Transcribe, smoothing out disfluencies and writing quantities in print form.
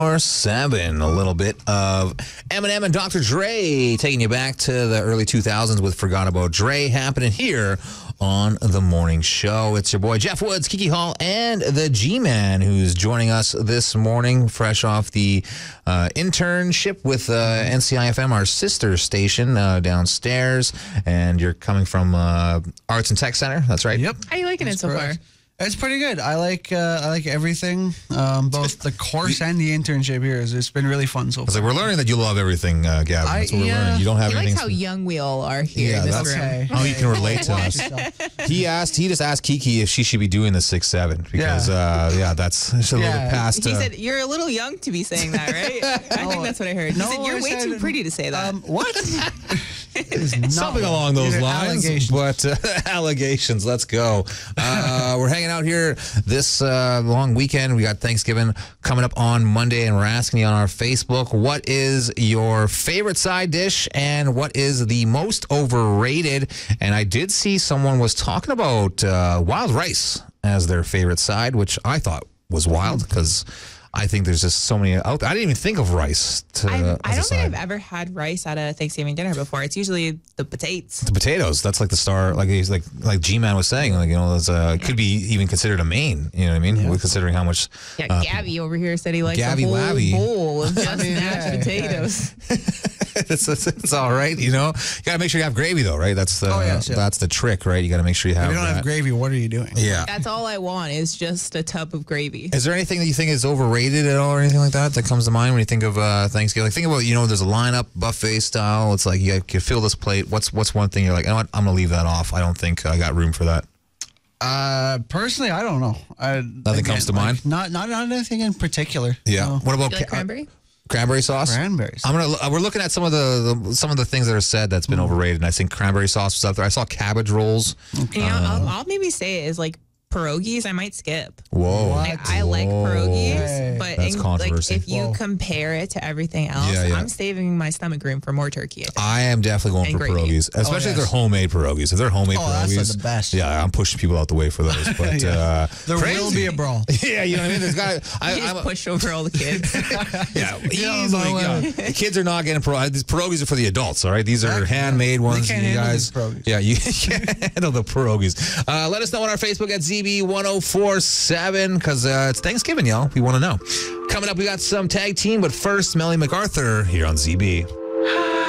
Or 7, a little bit of Eminem and Dr. Dre taking you back to the early 2000s with Forgot About Dre happening here on the morning show. It's your boy Jeff Woods, Kiki Hall, and the G-Man who's joining us this morning fresh off the internship with NCIFM, our sister station downstairs. And you're coming from Arts and Tech Center, that's right? Yep. How are you liking it so far? It's pretty good. I like everything, both the course and the internship here. It's been really fun so far. It's like we're learning that you love everything, Gavin. That's what we're learning. You don't have He anything. likes how young we all are here in this room. Okay. How you can relate to us. He just asked Kiki if she should be doing the 6'7" because that's just a little bit past. He said you're a little young to be saying that, right? I think that's what I heard. He said you're way too pretty to say that. What? Something along those lines. Allegations. But allegations. Let's go. We're hanging out here this long weekend. We got Thanksgiving coming up on Monday, and we're asking you on our Facebook, what is your favorite side dish and what is the most overrated? And I did see someone was talking about wild rice as their favorite side, which I thought was wild because I think there's just so many out there. I didn't even think of rice. I don't think I've ever had rice at a Thanksgiving dinner before. It's usually the potatoes. The potatoes. That's like the star. Like G-Man was saying. Like, you know, it could be even considered a main. You know what I mean? Yeah. Considering how much. Yeah, Gabby over here said he likes Gabby a whole Labby. bowl of just mashed potatoes. It's all right, you know. You got to make sure you have gravy, though, right? That's the that's the trick, right? You got to make sure you have. If you don't have gravy, what are you doing? Yeah, that's all I want is just a tub of gravy. Is there anything that you think is overrated at all, or anything like that comes to mind when you think of Thanksgiving? Like, think about, you know, there's a lineup buffet style. It's like you can fill this plate. What's one thing you're like, you know what, I'm gonna leave that off. I don't think I got room for that. Personally, I don't know. Nothing comes to mind. Not anything in particular. Yeah. No. What about cranberry? Cranberry sauce? Cranberries. We're looking at some of the things that are said that's been overrated, and I think cranberry sauce was up there. I saw cabbage rolls. Okay. I'll maybe say it is like pierogies. I might skip. Whoa. I like pierogies, but That's controversy. if you compare it to everything else, I'm saving my stomach room for more turkey. I am definitely going for pierogies, especially if they're homemade pierogies. If they're homemade pierogies, that's the best. Yeah, I'm pushing people out the way for those. But there will be a brawl. Yeah, you know what I mean. There's got just push over all the kids. The kids are not getting pierogies. These pierogies are for the adults. All right, these are handmade ones. You guys, yeah, you can't handle the pierogies. Let us know on our Facebook at ZB1047 because it's Thanksgiving, y'all. We want to know. Coming up, we got some tag team, but first, Melly MacArthur here on ZB.